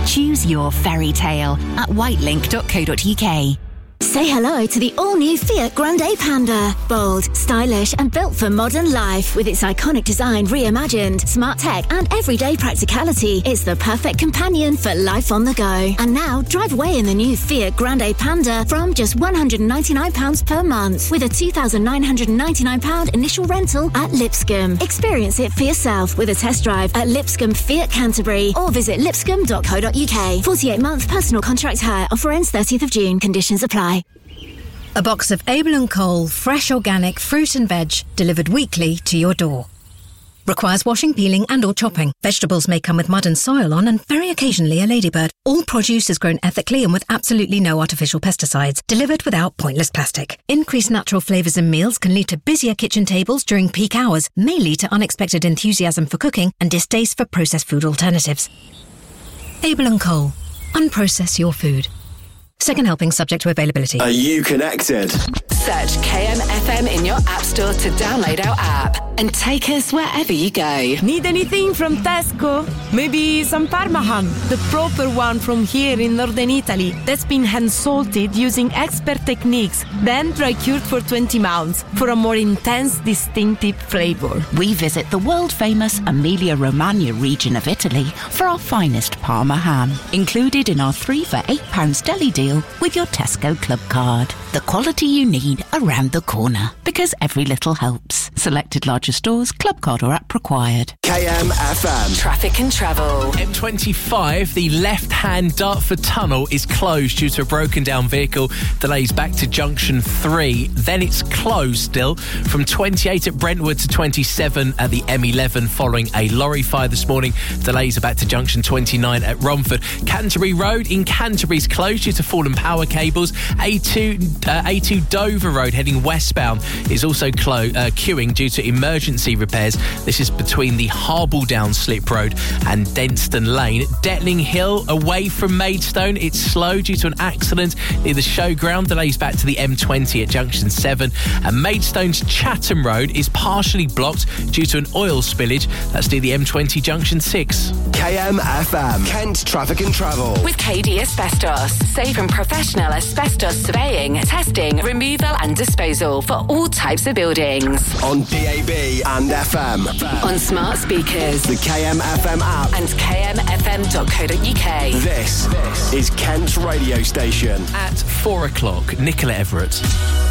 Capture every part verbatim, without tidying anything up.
Choose your fairy tale at whitelink dot co dot uk. Say hello to the all-new Fiat Grande Panda. Bold, stylish and built for modern life. With its iconic design reimagined, smart tech and everyday practicality, it's the perfect companion for life on the go. And now, drive away in the new Fiat Grande Panda from just one hundred ninety-nine pounds per month with a two thousand nine hundred ninety-nine pounds initial rental at Lipscomb. Experience it for yourself with a test drive at Lipscomb Fiat Canterbury or visit lipscomb dot co dot uk. forty-eight month personal contract hire. Offer ends thirtieth of June. Conditions apply. A box of Abel and Cole fresh organic fruit and veg delivered weekly to your door. Requires washing, peeling and or chopping. Vegetables may come with mud and soil on and very occasionally a ladybird. All produce is grown ethically and with absolutely no artificial pesticides. Delivered without pointless plastic. Increased natural flavours in meals can lead to busier kitchen tables during peak hours, may lead to unexpected enthusiasm for cooking and distaste for processed food alternatives. Abel and Cole. Unprocess your food. Second helping subject to availability. Are you connected? Search K M F M in your app store to download our app and take us wherever you go. Need anything from Tesco? Maybe some Parma ham, the proper one from here in northern Italy, that's been hand salted using expert techniques, then dry cured for twenty months for a more intense, distinctive flavour. We visit the world-famous Emilia-Romagna region of Italy for our finest Parma ham, included in our three for eight pounds deli deal with your Tesco Club card. The quality you need around the corner, because every little helps. Selected larger stores, club card or app required. K M F M. Traffic and travel. M twenty-five, the left-hand Dartford Tunnel is closed due to a broken down vehicle. Delays back to junction three. Then it's closed still from twenty-eight at Brentwood to twenty-seven at the M eleven following a lorry fire this morning. Delays are back to junction twenty-nine at Romford. Canterbury Road in Canterbury is closed due to fallen power cables. A two, uh, A two Dover Road heading westbound is also clo- uh, queuing due to emergency repairs. This is between the Harbledown Slip Road and Denston Lane. Detling Hill away from Maidstone, it's slow due to an accident near the showground. Delays back to the M twenty at junction seven. And Maidstone's Chatham Road is partially blocked due to an oil spillage. That's near the M twenty junction six. K M F M. Kent Traffic and Travel. With K D Asbestos. Safe and professional asbestos surveying, testing, removal and disposal for all types of buildings. On D A B and F M. On smart speakers. The K M F M app. And k m f m dot co dot uk. This, this is Kent's radio station. At four o'clock, Nicola Everett.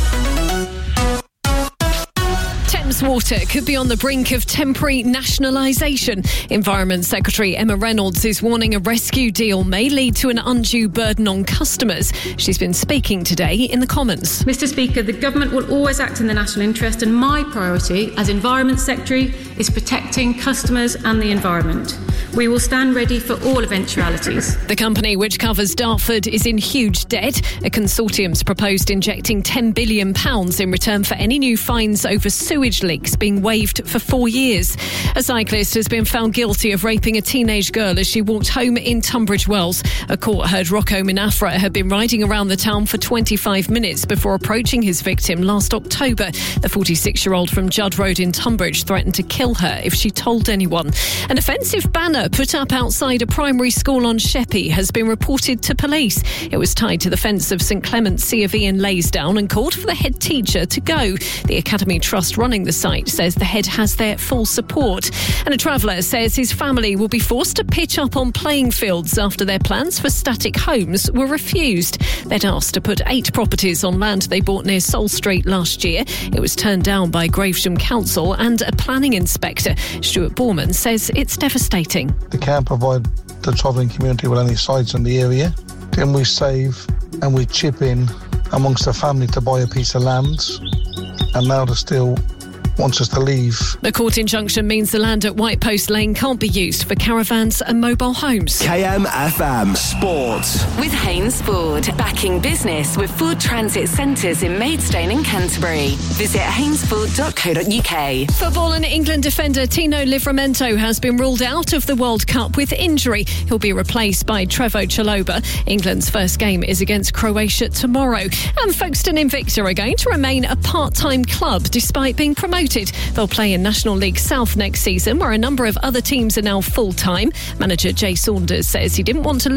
Thames Water could be on the brink of temporary nationalisation. Environment Secretary Emma Reynolds is warning a rescue deal may lead to an undue burden on customers. She's been speaking today in the Commons. Mr Speaker, the Government will always act in the national interest, and my priority as Environment Secretary is protecting customers and the environment. We will stand ready for all eventualities. The company, which covers Dartford, is in huge debt. A consortium's proposed injecting ten billion pounds in return for any new fines over sewage leaks being waived for four years. A cyclist has been found guilty of raping a teenage girl as she walked home in Tunbridge Wells. A court heard Rocco Minafra had been riding around the town for twenty-five minutes before approaching his victim last October. The forty-six-year-old from Judd Road in Tunbridge threatened to kill her if she told anyone. An offensive banner put up outside a primary school on Sheppey has been reported to police. It was tied to the fence of St Clement's C of E in Laysdown and called for the head teacher to go. The Academy Trust running the site says the head has their full support. And a traveller says his family will be forced to pitch up on playing fields after their plans for static homes were refused. They'd asked to put eight properties on land they bought near Sol Street last year. It was turned down by Gravesham Council, and a planning inspector, Stuart Borman, says it's devastating. They can't provide the travelling community with any sites in the area. Then we save and we chip in amongst the family to buy a piece of land, and now they're still wants us to leave. The court injunction means the land at White Post Lane can't be used for caravans and mobile homes. K M F M Sports. With Haynes Ford, backing business with Ford Transit Centres in Maidstone and Canterbury. Visit haynes ford dot co dot uk. Football and England defender Tino Livramento has been ruled out of the World Cup with injury. He'll be replaced by Trevoh Chalobah. England's first game is against Croatia tomorrow. And Folkestone Invicta are going to remain a part-time club despite being promoted. They'll play in National League South next season, where a number of other teams are now full-time. Manager Jay Saunders says he didn't want to